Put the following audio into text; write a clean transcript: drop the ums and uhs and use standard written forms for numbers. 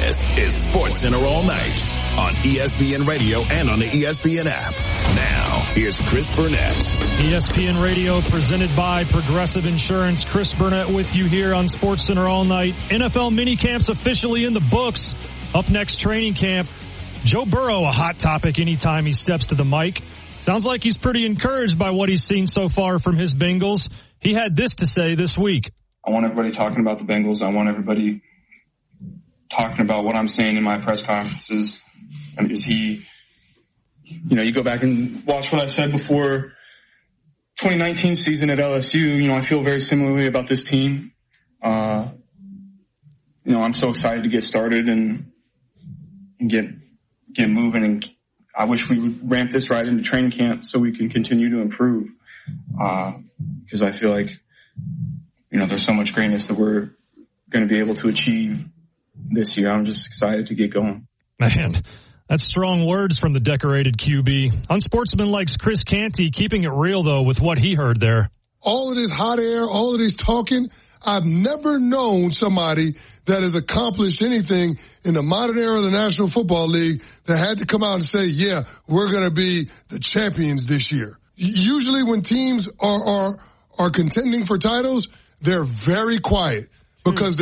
This is SportsCenter All Night on ESPN Radio and on the ESPN app. Now, here's Chris Burnett. ESPN Radio presented by Progressive Insurance. Chris Burnett with you here on SportsCenter All Night. NFL minicamps officially in the books. Up next, training camp. Joe Burrow, a hot topic anytime he steps to the mic. Sounds like he's pretty encouraged by what he's seen so far from his Bengals. He had this to say this week. I want everybody talking about the Bengals. I want everybody talking about what I'm saying in my press conferences. And is he, you go back and watch what I said before 2019 season at LSU. I feel very similarly about this team. I'm so excited to get started and get moving. And I wish we would ramp this right into training camp so we can continue to improve. Because I feel like, there's so much greatness that we're going to be able to achieve this year. I'm just excited to get going. Man, that's strong words from the decorated QB. Unsportsmanlike's Chris Canty, keeping it real, though, with what he heard there. All of this hot air, all of this talking, I've never known somebody that has accomplished anything in the modern era of the National Football League that had to come out and say, yeah, we're going to be the champions this year. Usually when teams are contending for titles, they're very quiet because